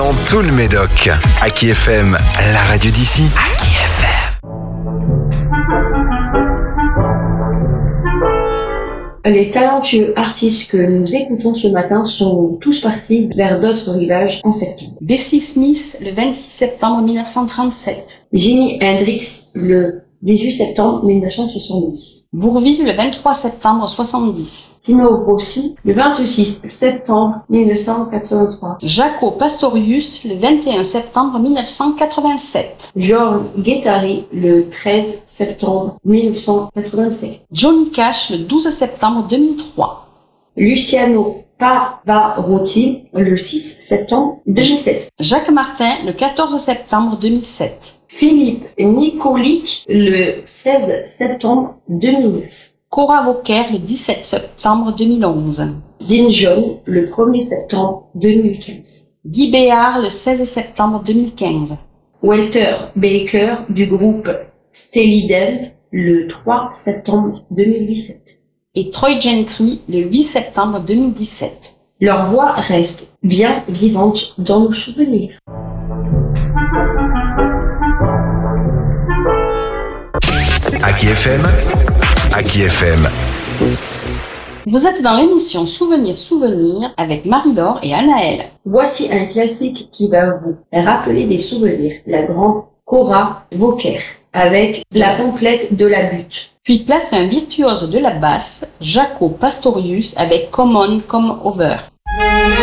dans tout le Médoc. Aki FM, la radio d'ici. Aki FM. Les talentueux artistes que nous écoutons ce matin sont tous partis vers d'autres villages en septembre. Bessie Smith, le 26 septembre 1937. Jimi Hendrix, le 18 septembre 1970. Bourvil, le 23 septembre 70. Tino Rossi, le 26 septembre 1983. Jaco Pastorius, le 21 septembre 1987. Georges Guettari, le 13 septembre 1987. Johnny Cash, le 12 septembre 2003. Luciano Pavarotti, le 6 septembre 2007. Jacques Martin, le 14 septembre 2007. Philippe Nicolic, le 16 septembre 2009. Cora Vauquer, le 17 septembre 2011. Dean John, le 1er septembre 2015. Guy Béard, le 16 septembre 2015. Walter Baker, du groupe Steely Dan, le 3 septembre 2017. Et Troy Gentry, le 8 septembre 2017. Leur voix reste bien vivante dans nos souvenirs. Aki FM. Aki FM. Vous êtes dans l'émission Souvenirs avec Marie-Laure et Anaëlle. Voici un classique qui va vous rappeler des souvenirs. La grande Cora Vauquer avec la complète de la butte. Puis place un virtuose de la basse, Jaco Pastorius avec Come On, Come Over.